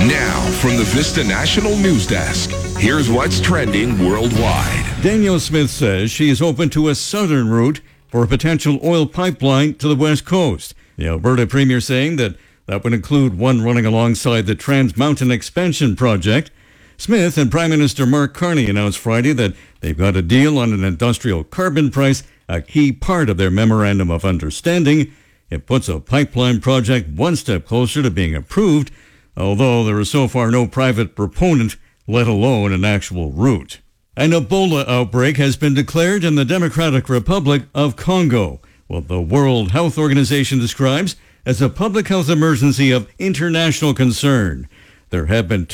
Now, from the Vista National News Desk, here's what's trending worldwide. Danielle Smith says she is open to a southern route for a potential oil pipeline to the west coast. The Alberta Premier saying that would include one running alongside the Trans Mountain Expansion Project. Smith and Prime Minister Mark Carney announced Friday that they've got a deal on an industrial carbon price, a key part of their Memorandum of Understanding. It puts a pipeline project one step closer to being approved, although there is so far no private proponent, let alone an actual route. An Ebola outbreak has been declared in the Democratic Republic of Congo, what the World Health Organization describes as a public health emergency of international concern. There have been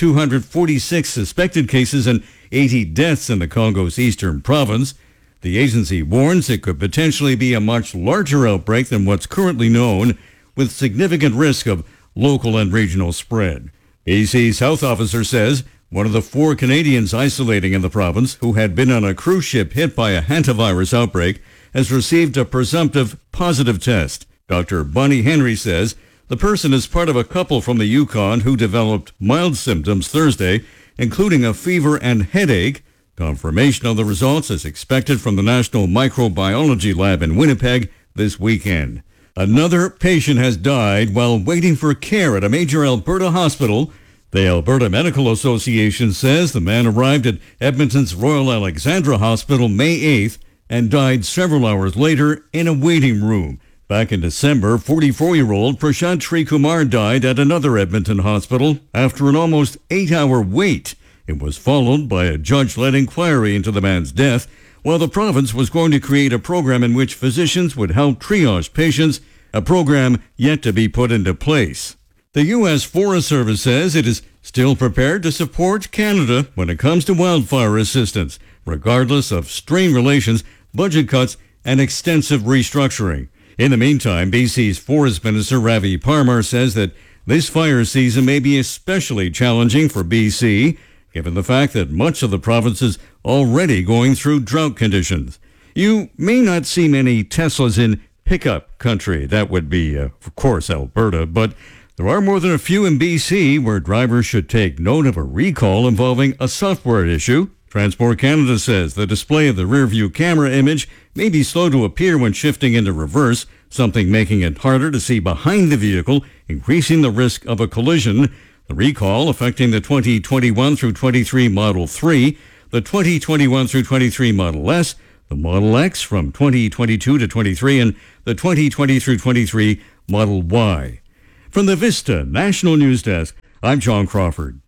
246 suspected cases and 80 deaths in the Congo's eastern province. The agency warns it could potentially be a much larger outbreak than what's currently known, with significant risk of local and regional spread. BC's health officer says one of the 4 Canadians isolating in the province who had been on a cruise ship hit by a hantavirus outbreak has received a presumptive positive test. Dr. Bonnie Henry says the person is part of a couple from the Yukon who developed mild symptoms Thursday, including a fever and headache. Confirmation of the results is expected from the National Microbiology Lab in Winnipeg this weekend. Another patient has died while waiting for care at a major Alberta hospital. The Alberta Medical Association says the man arrived at Edmonton's Royal Alexandra Hospital May 8th and died several hours later in a waiting room. Back in December, 44-year-old Prashant Srikumar died at another Edmonton hospital after an almost 8-hour wait. It was followed by a judge-led inquiry into the man's death, while the province was going to create a program in which physicians would help triage patients, a program yet to be put into place. The U.S. Forest Service says it is still prepared to support Canada when it comes to wildfire assistance, regardless of strained relations, budget cuts, and extensive restructuring. In the meantime, BC's Forest Minister Ravi Parmar says that this fire season may be especially challenging for BC, given the fact that much of the province is already going through drought conditions. You may not see many Teslas in pickup country. That would be, of course, Alberta, but there are more than a few in BC where drivers should take note of a recall involving a software issue. Transport Canada says the display of the rear-view camera image may be slow to appear when shifting into reverse, something making it harder to see behind the vehicle, increasing the risk of a collision. The recall affecting the 2021 through 23 Model 3, the 2021 through 23 Model S, the Model X from 2022 to 23, and the 2020 through 23 Model Y. From the Vista National News Desk, I'm John Crawford.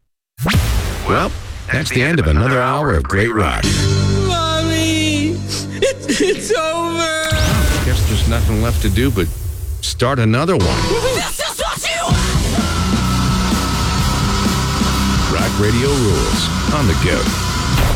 Well, that's the end of another hour of great rock. Mommy, it's over. Guess there's nothing left to do but start another one. This is what you want. Rock Radio rules. On the go.